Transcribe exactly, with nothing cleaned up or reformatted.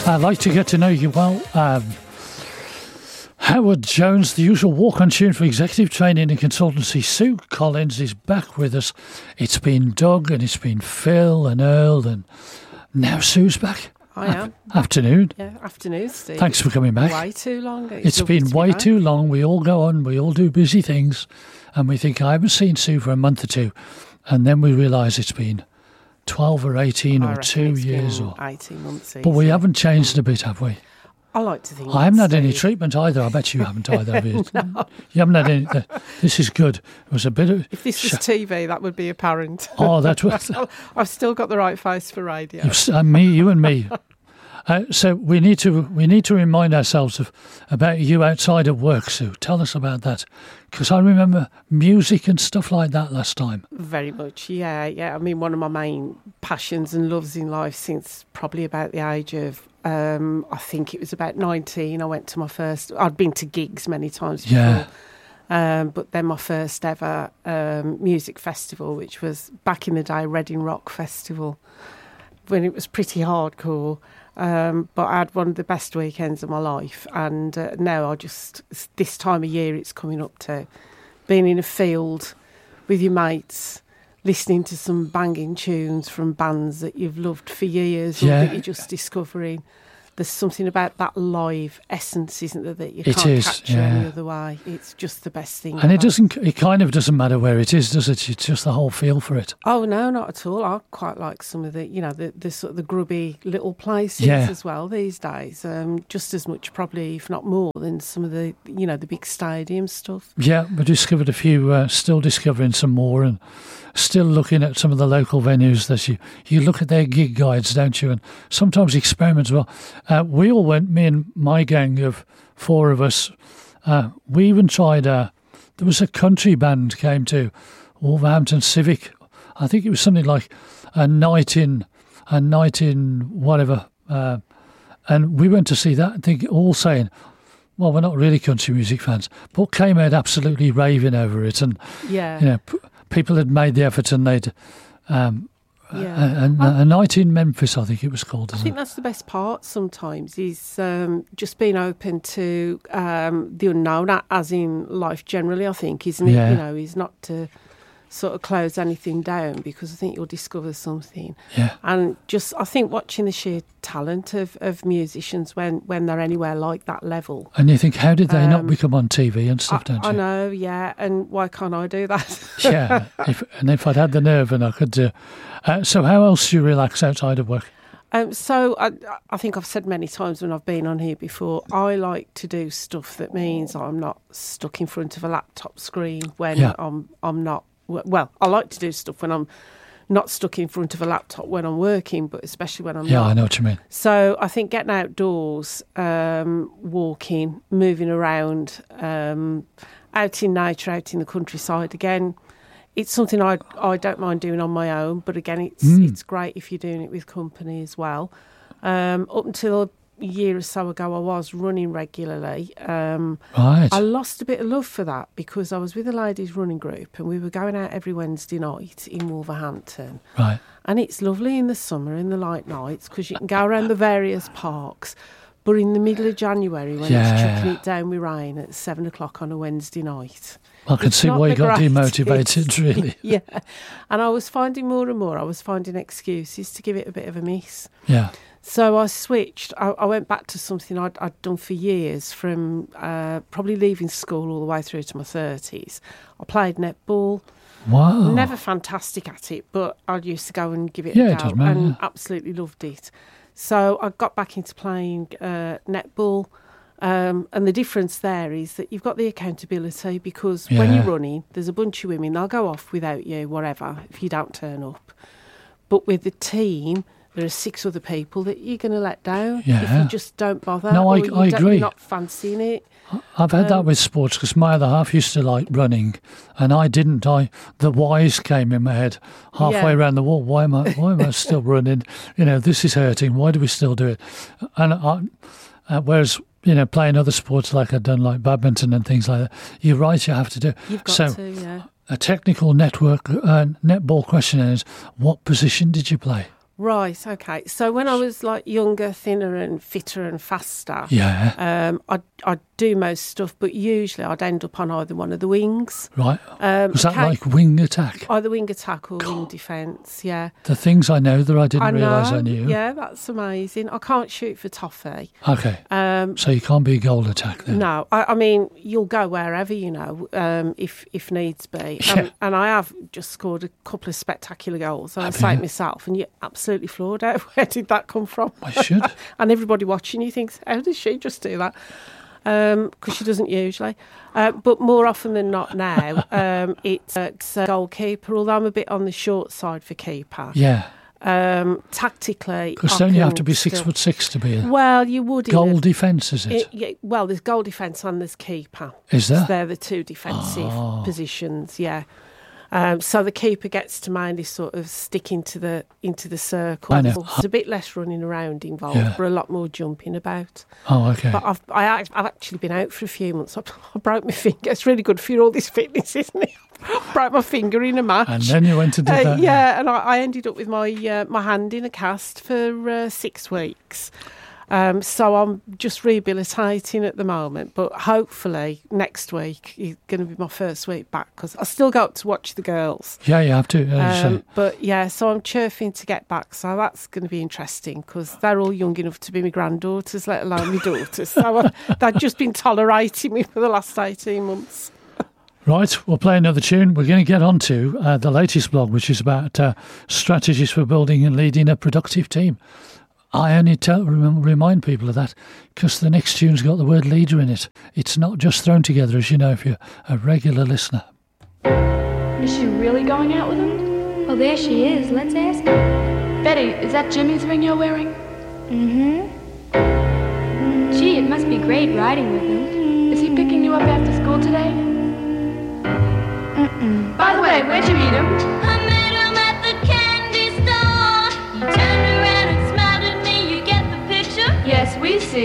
I'd like to get to know you well. Um, Howard Jones, the usual walk-on tune for executive training and consultancy. Sue Collins is back with us. It's been Doug and it's been Phil and Earl, and now Sue's back. I am. Afternoon. Yeah, afternoon, Steve. Thanks for coming back. Way too long. It's, it's been way back. too long. We all go on, we all do busy things, and we think, I haven't seen Sue for a month or two, and then we realise it's been twelve or eighteen I or two years. or eighteen months. But we haven't changed a bit, have we? I like to think I haven't had Steve. any treatment either. I bet you haven't either, have you? No. You haven't had any. This is good. It was a bit of. If this was sh- T V, that would be apparent. Oh, that was. I've still got the right face for radio. Uh, me, you, and me. Uh, so we need to we need to remind ourselves of about you outside of work, Sue. Tell us about that, because I remember music and stuff like that last time. Very much, yeah, yeah. I mean, one of my main passions and loves in life since probably about the age of, um, I think it was about nineteen. I went to my first. I'd been to gigs many times before. Yeah. Um, but then my first ever um, music festival, which was back in the day, Reading Rock Festival, when it was pretty hardcore. Um, but I had one of the best weekends of my life, and uh, now I just, this time of year it's coming up to being in a field with your mates, listening to some banging tunes from bands that you've loved for years, yeah. or that you're just discovering. There's something about that live essence, isn't there, that you it can't is, capture yeah. any other way. It's just the best thing. And it doesn't. It kind of doesn't matter where it is, does it? It's just the whole feel for it. Oh no, not at all. I quite like some of the, you know, the, the sort of the grubby little places yeah. as well these days. Um, just as much, probably, if not more, than some of the, you know, the big stadium stuff. Yeah, we discovered a few. Uh, still discovering some more, and still looking at some of the local venues that you you look at their gig guides, don't you? And sometimes experiment as well. Uh, we all went. Me and my gang of four of us. Uh, we even tried. Uh, there was a country band came to Wolverhampton Civic. I think it was something like a night in a night in whatever. Uh, and we went to see that. I think all saying, well, we're not really country music fans, but came out absolutely raving over it. And yeah, you know, p- people had made the effort, and they'd. Um, Yeah. A, a, a night in Memphis, I think it was called. I think it? that's the best part sometimes, is um, just being open to um, the unknown, as in life generally, I think, isn't it? Yeah. You know, is not to sort of close anything down, because I think you'll discover something. Yeah. And just, I think, watching the sheer talent of, of musicians when, when they're anywhere like that level. And you think, how did they um, not become on T V and stuff, I, don't you? I know, yeah. And why can't I do that? Yeah. If, and if I'd had the nerve and I could do... Uh, so how else do you relax outside of work? Um, so I, I think I've said many times when I've been on here before, I like to do stuff that means I'm not stuck in front of a laptop screen when Yeah. I'm I'm not... Well, I like to do stuff when I'm not stuck in front of a laptop when I'm working, but especially when I'm Yeah, not. I know what you mean. So I think getting outdoors, um, walking, moving around, um, out in nature, out in the countryside, again, it's something I I don't mind doing on my own, but again, it's Mm. it's great if you're doing it with company as well. Um, up until a year or so ago, I was running regularly. Um, Right. I lost a bit of love for that because I was with a ladies' running group and we were going out every Wednesday night in Wolverhampton. Right. And it's lovely in the summer, in the light nights, because you can go around the various parks. But in the middle of January, when Yeah. it's chucking it down with rain at seven o'clock on a Wednesday night, I can it's see not why you the got greatest. demotivated, really. Yeah. And I was finding more and more, I was finding excuses to give it a bit of a miss. Yeah. So I switched. I, I went back to something I'd, I'd done for years, from uh, probably leaving school all the way through to my thirties. I played netball. Wow. Never fantastic at it, but I used to go and give it Yeah, a it go does, man, and yeah. absolutely loved it. So I got back into playing uh, netball. Um, and the difference there is that you've got the accountability, because when Yeah. you're running, there's a bunch of women, they'll go off without you, whatever, if you don't turn up. But with the team, there are six other people that you're going to let down if Yeah. you just don't bother. No, I- or you I don't- agree. You're not fancying it. I've had that Um, with sports, because my other half used to like running, and I didn't. I the whys came in my head halfway Yeah. around the wall. Why am I? Why am I still running? You know, this is hurting. Why do we still do it? And I, uh, whereas you know, playing other sports like I've done, like badminton and things like that, you're right. You have to do. You've got so, to, yeah. a technical network uh, netball question is: what position did you play? Right, okay. So when I was like younger, thinner and fitter and faster, Yeah. um, I'd, I'd do most stuff, but usually I'd end up on either one of the wings. Right. Um, Was that okay. like wing attack? Either wing attack or wing defence, yeah. The things I know that I didn't I know, realise I knew. yeah, that's amazing. I can't shoot for toffee. Okay. Um, So you can't be a goal attack then? No, I, I mean, you'll go wherever, you know, um, if if needs be. Yeah. Um, and I have just scored a couple of spectacular goals. I Have say it you? myself, and you're absolutely floored out. Where did that come from? I should. And everybody watching you thinks, how does she just do that? Because um, she doesn't usually. Uh, but more often than not now, um, it's, uh, it's a goalkeeper, although I'm a bit on the short side for keeper. Yeah. Um, tactically, Because I don't you have can to be six still- foot six to be a Well, you would. in goal a- defence, is it? it, yeah, well, there's goal defence and there's keeper. Is there? They're the two defensive Oh. positions, yeah. Um, so the keeper gets to mainly sort of stick into the into the circle. I know. There's a bit less running around involved, Yeah. but a lot more jumping about. Oh, okay. But I've I, act- I've actually been out for a few months. I, I broke my finger. It's really good for you, all this fitness, isn't it? Broke my finger in a match. And then you went to do Uh, that. yeah, and I, I ended up with my uh, my hand in a cast for uh, six weeks. Um, so I'm just rehabilitating at the moment, but hopefully next week is going to be my first week back because I still go up to watch the girls. Yeah, you have to. Uh, Um, so, but yeah, so I'm chirping to get back. So that's going to be interesting because they're all young enough to be my granddaughters, let alone my daughters. So uh, they've just been tolerating me for the last eighteen months. right, we'll play another tune. We're going to get on to uh, the latest blog, which is about uh, strategies for building and leading a productive team. I only tell, rem- remind people of that because the next tune's got the word leader in it. It's not just thrown together, as you know, if you're a regular listener. Is she really going out with him? Well, there she is. Let's ask her. Betty, is that Jimmy's ring you're wearing? Mm-hmm. Gee, it must be great riding with him. Is he picking you up after school today? Mm-mm. By the way, where'd you meet him?